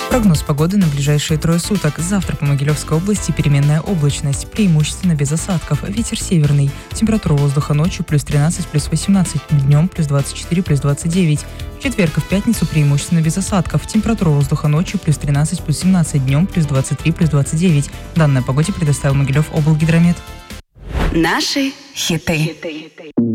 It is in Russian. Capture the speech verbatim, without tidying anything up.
Прогноз погоды на ближайшие трое суток. Завтра по Могилевской области переменная облачность, преимущественно без осадков. Ветер северный. Температура воздуха ночью плюс тринадцать, плюс восемнадцать, днем плюс двадцать четыре, плюс двадцать девять. В четверг и в пятницу преимущественно без осадков. Температура воздуха ночью плюс тринадцать, плюс семнадцать, днем плюс двадцать три, плюс двадцать девять. Данные о погоде предоставил Могилев облгидромет. Наши хиты.